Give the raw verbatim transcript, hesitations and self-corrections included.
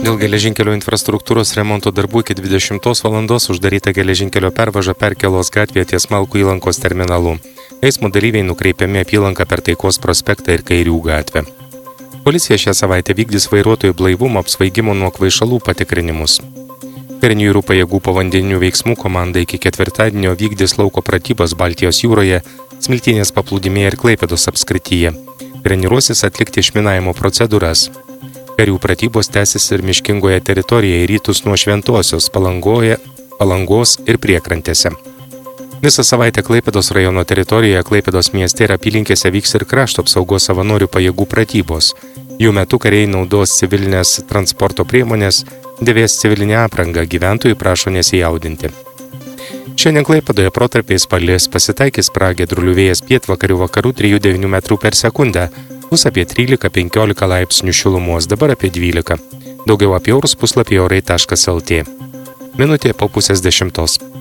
Dėl geležinkelio infrastruktūros remonto darbų iki dvidešimtos valandos uždaryta geležinkelio pervaža Perkėlos gatvėje ties Malkų įlankos terminalu. Eismo dalyviai nukreipiami apylanką per Taikos prospektą ir Kairių gatvę. Policija šią savaitę vykdys vairuotojų blaivumo apsvaigimo nuo kvaišalų patikrinimus. Karinių jūrų pajėgų povandeninių veiksmų komanda iki ketvirtadienio vykdys lauko pratybas Baltijos jūroje, Smiltynės paplūdimyje ir Klaipėdos apskrityje. Treniruosis atlikti išminavimo procedūras. Karių pratybos tęsis ir miškingoje teritorijoje į rytus nuo Šventosios, Palangoje, Palangos ir Priekrantėse. Visą savaitę Klaipėdos rajono teritorijoje, Klaipėdos mieste ir apylinkėse vyks ir krašto apsaugos savanorių pajėgų pratybos. Jų metu kariai naudos civilinės transporto priemonės, dėvės civilinę aprangą, gyventojų prašo nesijaudinti. Šiandien Klaipėdoje protarpiais palis, pasitaikys pragiedrulių vėjas pietvakarių vakarų trijų devynių metrų per sekundę, bus apie trylika penkiolika laipsnių šilumos, dabar apie dvylika. Daugiau apie orus puslapyje orai taškas lt. Minutė po pusės dešimtos.